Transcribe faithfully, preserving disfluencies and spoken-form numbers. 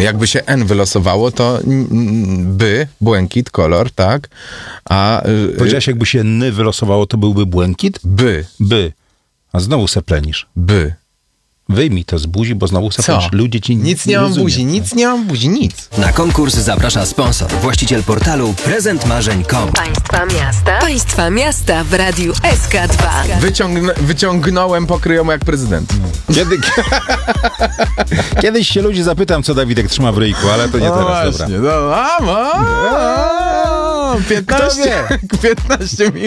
Jakby się N wylosowało, to by, błękit, kolor, tak? A... Powiedziałeś, jakby się N wylosowało, to byłby błękit? By. By. A znowu seplenisz. By. Wyjmij to z buzi, bo znowu seplenisz. Ludzie ci nic nie, nie mam buzi, nic nie mam buzi, nic. Na konkurs zaprasza sponsor, właściciel portalu prezent marzeń kropka com. Państwa miasta. Państwa miasta w Radiu S K dwa. Wyciągn- wyciągnąłem pokryjomu jak prezydent. Kiedy... Kiedyś się ludzi zapytam, co Dawidek trzyma w ryjku, ale to nie no teraz, właśnie, dobra. No, a, a, piętnaście, piętnaście minut.